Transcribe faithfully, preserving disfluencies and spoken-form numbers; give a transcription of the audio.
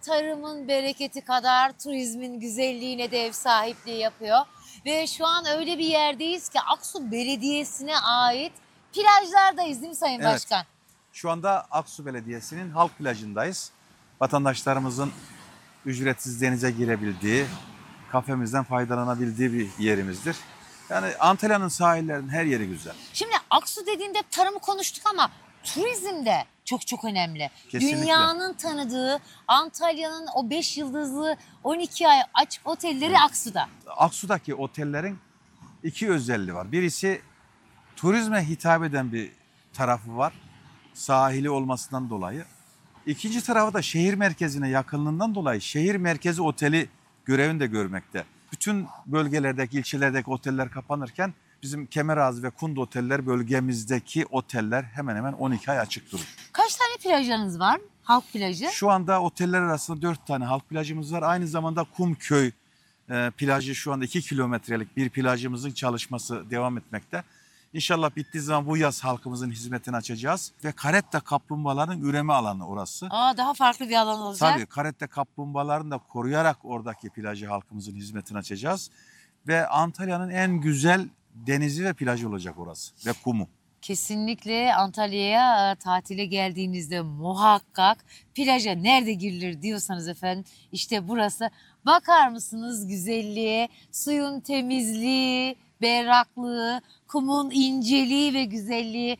tarımın bereketi kadar turizmin güzelliğine de ev sahipliği yapıyor. Ve şu an öyle bir yerdeyiz ki Aksu Belediyesi'ne ait plajlardayız değil mi Sayın Evet. Başkan? Şu anda Aksu Belediyesi'nin halk plajındayız. Vatandaşlarımızın ücretsiz denize girebildiği, kafemizden faydalanabildiği bir yerimizdir. Yani Antalya'nın sahillerinin her yeri güzel. Şimdi Aksu dediğinde tarımı konuştuk ama turizm de çok çok önemli. Kesinlikle. Dünyanın tanıdığı Antalya'nın o beş yıldızlı on iki ay açık otelleri Aksu'da. Aksu'daki otellerin iki özelliği var. Birisi turizme hitap eden bir tarafı var. Sahili olmasından dolayı. İkinci tarafı da şehir merkezine yakınlığından dolayı şehir merkezi oteli görevini de görmekte. Bütün bölgelerdeki, ilçelerdeki oteller kapanırken bizim Kemerazı ve Kunda oteller bölgemizdeki oteller hemen hemen on iki ay açık durur. Kaç tane plajınız var? Halk plajı. Şu anda oteller arasında dört tane halk plajımız var. Aynı zamanda Kumköy e, plajı şu anda iki kilometrelik bir plajımızın çalışması devam etmekte. İnşallah bittiği zaman bu yaz halkımızın hizmetini açacağız. Ve karetta kaplumbağaların üreme alanı orası. Aa, daha farklı bir alan olacak. Tabii karetta kaplumbağalarını da koruyarak oradaki plajı halkımızın hizmetini açacağız. Ve Antalya'nın en güzel denizi ve plajı olacak orası ve kumu. Kesinlikle Antalya'ya e, tatile geldiğinizde muhakkak plaja nerede girilir diyorsanız efendim işte burası. Bakar mısınız güzelliğe, suyun temizliği, berraklığı, kumun inceliği ve güzelliği.